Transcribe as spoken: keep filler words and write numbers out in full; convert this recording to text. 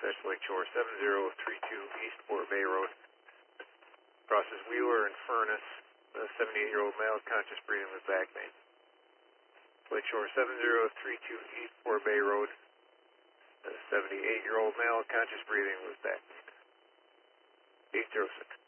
That's Lakeshore seven zero three two East Port Bay Road. Crosses Wheeler and Furnace. The seventy-eight-year-old male conscious breathing with back pain. Lakeshore seven zero three two East Port Bay Road. The seventy-eight-year-old male conscious breathing with back pain. eight zero six.